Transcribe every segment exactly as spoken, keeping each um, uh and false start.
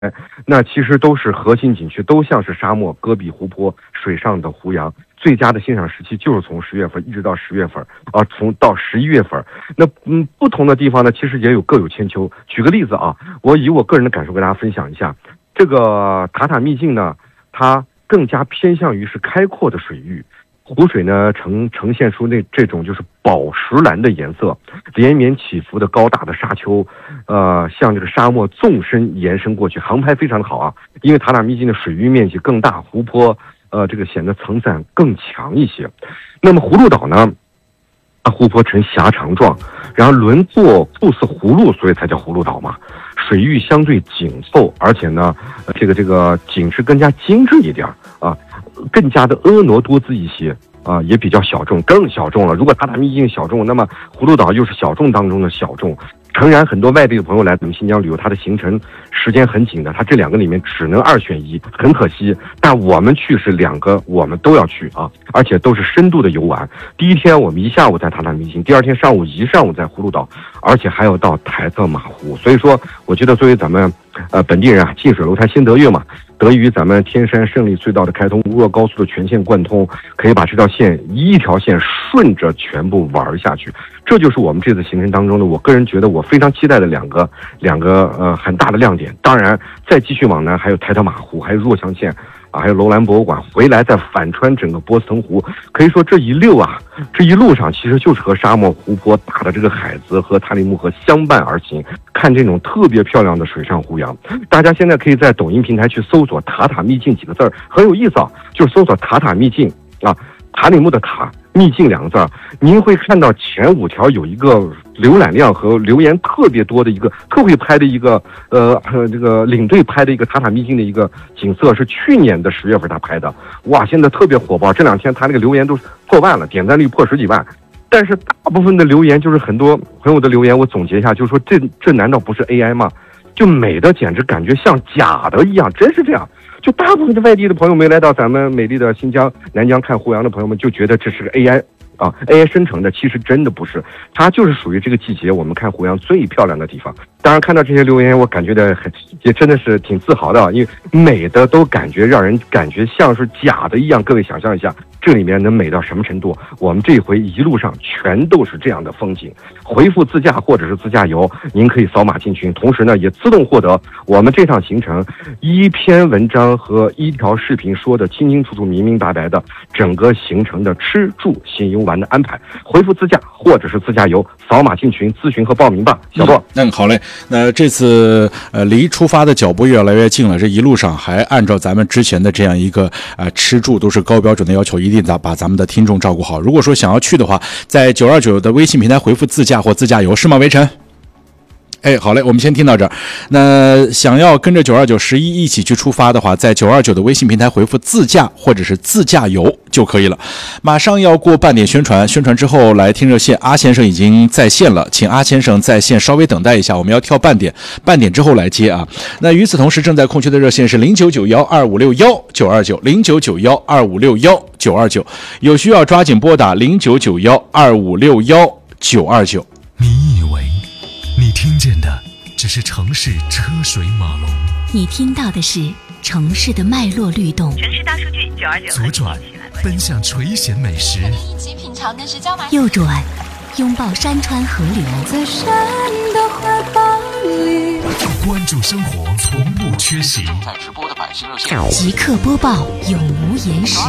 那其实都是核心景区，都像是沙漠、戈壁、湖泊、水上的湖洋。最佳的欣赏时期就是从十月份一直到十月份，啊，从到十一月份。那嗯，不同的地方呢，其实也有各有千秋。举个例子啊，我以我个人的感受跟大家分享一下，这个塔塔秘境呢，它更加偏向于是开阔的水域。湖水呢呈呈现出那这种就是宝石蓝的颜色，连绵起伏的高大的沙丘，呃，向这个沙漠纵深延伸过去，航拍非常的好啊。因为塔塔秘境的水域面积更大，湖泊呃这个显得层散更强一些。那么葫芦岛呢，它湖泊呈狭长状，然后轮廓酷似葫芦，所以才叫葫芦岛嘛。水域相对紧凑，而且呢，呃、这个这个景致更加精致一点啊。更加的婀娜多姿一些啊，也比较小众，更小众了。如果塔塔秘境小众，那么葫芦岛又是小众当中的小众。诚然，很多外地的朋友来咱们新疆旅游，他的行程时间很紧的，他这两个里面只能二选一，很可惜。但我们去是两个，我们都要去啊，而且都是深度的游玩。第一天我们一下午在塔塔秘境，第二天上午一上午在葫芦岛，而且还要到台特马湖。所以说，我觉得作为咱们呃本地人啊，近水楼台先得月嘛。得益于咱们天山胜利隧道的开通，吴若高速的全线贯通，可以把这条线一条线顺着全部玩下去。这就是我们这次行程当中的，我个人觉得我非常期待的两个两个呃很大的亮点。当然，再继续往南还有台特马湖，还有若羌县啊，还有楼兰博物馆，回来再反穿整个波斯腾湖。可以说这一溜啊，这一路上其实就是和沙漠、湖泊、大的这个海子和塔里木河相伴而行，看这种特别漂亮的水上湖洋。大家现在可以在抖音平台去搜索塔塔秘境几个字儿，很有意思啊，就是搜索塔塔秘境啊，塔里木的塔，秘境两个字儿，您会看到前五条有一个浏览量和留言特别多的一个特会拍的一个呃呃这个领队拍的一个塔塔秘境的一个景色，是去年的十月份他拍的，哇，现在特别火爆，这两天他那个留言都破万了，点赞率破十几万。但是大部分的留言就是很多朋友的留言，我总结一下，就是说这这难道不是 A I 吗？就美的简直感觉像假的一样，真是这样。就大部分的外地的朋友没来到咱们美丽的新疆南疆看湖洋的朋友们，就觉得这是个 A I 啊 ，A I 生成的，其实真的不是，它就是属于这个季节我们看湖洋最漂亮的地方。当然看到这些留言，我感觉的很也真的是挺自豪的，因为美的都感觉让人感觉像是假的一样。各位想象一下，这里面能美到什么程度？我们这回一路上全都是这样的风景。回复自驾或者是自驾游，您可以扫码进群，同时呢也自动获得我们这趟行程一篇文章和一条视频说的清清楚楚、明明白白的整个行程的吃住行游玩的安排。回复自驾或者是自驾游，扫码进群咨询和报名吧，小波。 嗯，好嘞。那这次呃离出发的脚步越来越近了，这一路上还按照咱们之前的这样一个呃吃住都是高标准的要求，一定把咱们的听众照顾好。如果说想要去的话，在九二九的微信平台回复自驾或自驾游，是吗？围城。哎，好嘞，我们先听到这儿。那想要跟着九二九十一一起去出发的话，在九二九的微信平台回复自驾或者是自驾游就可以了。马上要过半点宣传，宣传之后来听热线，阿先生已经在线了，请阿先生在线稍微等待一下，我们要跳半点，半点之后来接啊。那与此同时，正在空缺的热线是零九九幺二五六幺九二九零九九幺二五六幺九二九，有需要抓紧拨打零九九幺二五六幺九二九。 你以为你听见的只是城市车水马龙， 你听到的是城市的脉络律动。 城市大数据九二九， 左转奔向垂涎美食， 一起品尝的是椒麻。右转拥抱山川河流，在山的怀抱里， 关注生活从不缺席。 正在直播的百姓热线， 即刻播报，永无延时。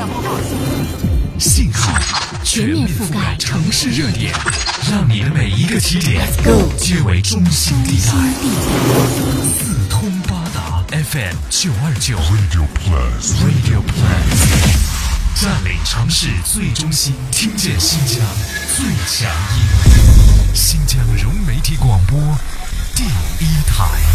信号全面覆盖城市热点，让你的每一个起点皆为中心地带。四通八达 F M 九二九 Radio Plus Radio Plus， 占领城市最中心，听见新疆最强音，新疆融媒体广播第一台。